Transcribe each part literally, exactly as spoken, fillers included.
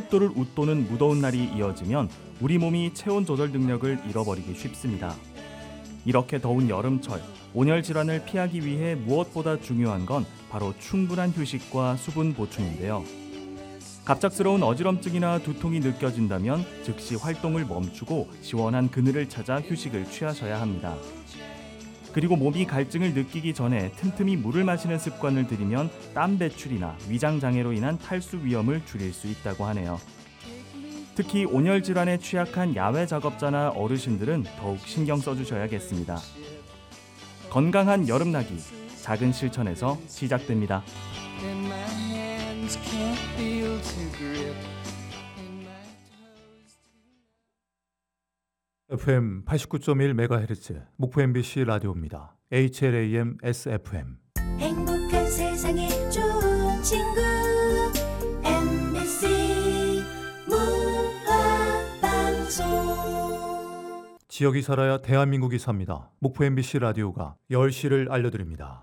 오십 도를 웃도는 무더운 날이 이어지면 우리 몸이 체온 조절 능력을 잃어버리기 쉽습니다. 이렇게 더운 여름철, 온열 질환을 피하기 위해 무엇보다 중요한 건 바로 충분한 휴식과 수분 보충인데요. 갑작스러운 어지럼증이나 두통이 느껴진다면 즉시 활동을 멈추고 시원한 그늘을 찾아 휴식을 취하셔야 합니다. 그리고 몸이 갈증을 느끼기 전에 틈틈이 물을 마시는 습관을 들이면 땀 배출이나 위장 장애로 인한 탈수 위험을 줄일 수 있다고 하네요. 특히 온열 질환에 취약한 야외 작업자나 어르신들은 더욱 신경 써주셔야겠습니다. 건강한 여름나기, 작은 실천에서 시작됩니다. 에프엠 팔십구 점 일 메가헤르츠 목포 엠비씨 라디오입니다. 에이치엘에이엠 에스에프엠. 행복한 세상에 좋은 친구 엠비씨 문화방송. 지역이 살아야 대한민국이 삽니다. 목포 엠비씨 라디오가 열 시를 알려드립니다.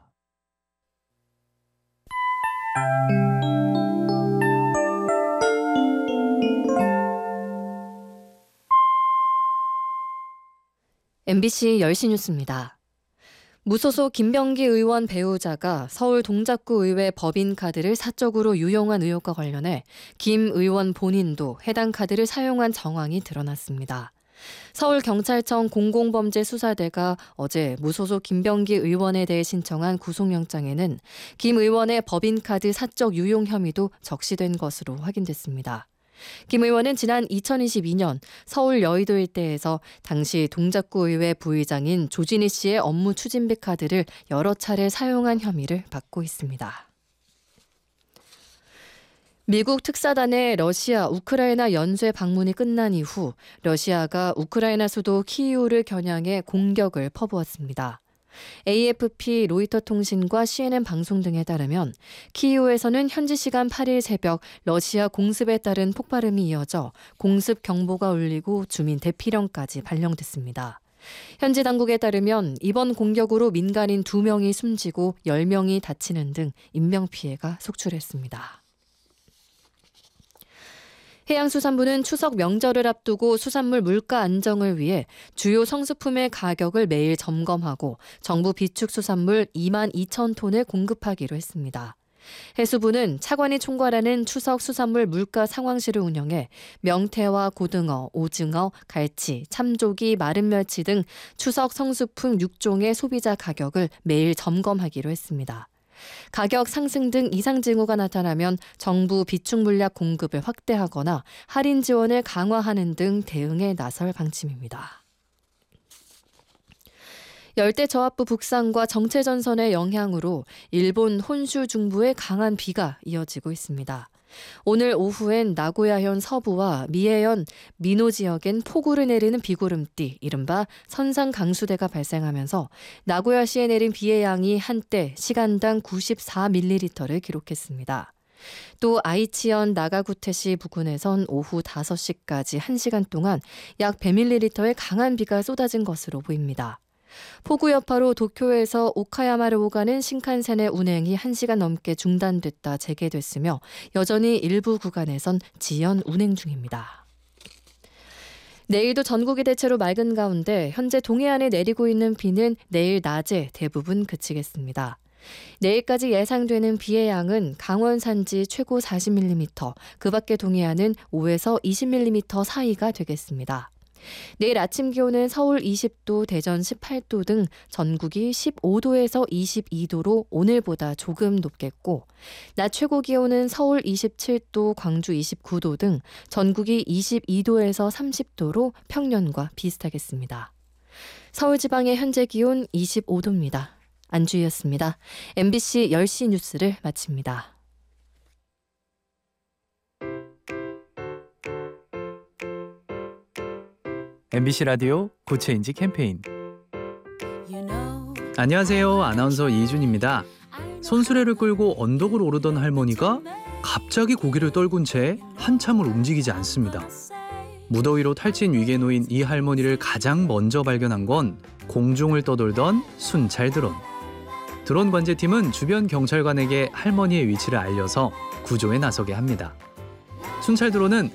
엠비씨 열 시 뉴스입니다. 무소속 김병기 의원 배우자가 서울 동작구 의회 법인카드를 사적으로 유용한 의혹과 관련해 김 의원 본인도 해당 카드를 사용한 정황이 드러났습니다. 서울경찰청 공공범죄수사대가 어제 무소속 김병기 의원에 대해 신청한 구속영장에는 김 의원의 법인카드 사적 유용 혐의도 적시된 것으로 확인됐습니다. 김 의원은 지난 이천이십이 년 서울 여의도 일대에서 당시 동작구 의회 부의장인 조진희 씨의 업무 추진비 카드를 여러 차례 사용한 혐의를 받고 있습니다. 미국 특사단의 러시아, 우크라이나 연쇄 방문이 끝난 이후 러시아가 우크라이나 수도 키이우를 겨냥해 공격을 퍼부었습니다. 에이에프피, 로이터 통신과 씨엔엔 방송 등에 따르면 키이우에서는 현지 시간 팔 일 새벽 러시아 공습에 따른 폭발음이 이어져 공습 경보가 울리고 주민 대피령까지 발령됐습니다. 현지 당국에 따르면 이번 공격으로 민간인 두 명이 숨지고 열 명이 다치는 등 인명피해가 속출했습니다. 해양수산부는 추석 명절을 앞두고 수산물 물가 안정을 위해 주요 성수품의 가격을 매일 점검하고 정부 비축 수산물 이만 이천 톤을 공급하기로 했습니다. 해수부는 차관이 총괄하는 추석 수산물 물가 상황실을 운영해 명태와 고등어, 오징어, 갈치, 참조기, 마른 멸치 등 추석 성수품 육 종의 소비자 가격을 매일 점검하기로 했습니다. 가격 상승 등 이상 징후가 나타나면 정부 비축 물약 공급을 확대하거나 할인 지원을 강화하는 등 대응에 나설 방침입니다. 열대저압부 북상과 정체전선의 영향으로 일본 혼슈 중부에 강한 비가 이어지고 있습니다. 오늘 오후엔 나고야현 서부와 미에현, 미노 지역엔 폭우를 내리는 비구름띠, 이른바 선상강수대가 발생하면서 나고야시에 내린 비의 양이 한때 시간당 구십사 밀리리터를 기록했습니다. 또 아이치현 나가구테시 부근에선 오후 다섯 시까지 한 시간 동안 약 백 밀리리터의 강한 비가 쏟아진 것으로 보입니다. 폭우 여파로 도쿄에서 오카야마를 오가는 신칸센의 운행이 한 시간 넘게 중단됐다 재개됐으며 여전히 일부 구간에선 지연 운행 중입니다. 내일도 전국이 대체로 맑은 가운데 현재 동해안에 내리고 있는 비는 내일 낮에 대부분 그치겠습니다. 내일까지 예상되는 비의 양은 강원 산지 최고 사십 밀리미터, 그 밖의 동해안은 오에서 이십 밀리미터 사이가 되겠습니다. 내일 아침 기온은 서울 이십 도, 대전 십팔 도 등 전국이 십오 도에서 이십이 도로 오늘보다 조금 높겠고 낮 최고 기온은 서울 이십칠 도, 광주 이십구 도 등 전국이 이십이 도에서 삼십 도로 평년과 비슷하겠습니다. 서울 지방의 현재 기온 이십오 도입니다. 안주희였습니다. 엠비씨 열 시 뉴스를 마칩니다. 엠비씨 라디오 고체인지 캠페인. 안녕하세요. 아나운서 이준입니다. 손수레를 끌고 언덕을 오르던 할머니가 갑자기 고개를 떨군 채 한참을 움직이지 않습니다. 무더위로 탈진 위기에 놓인 이 할머니를 가장 먼저 발견한 건 공중을 떠돌던 순찰 드론. 드론 관제팀은 주변 경찰관에게 할머니의 위치를 알려서 구조에 나서게 합니다. 순찰 드론은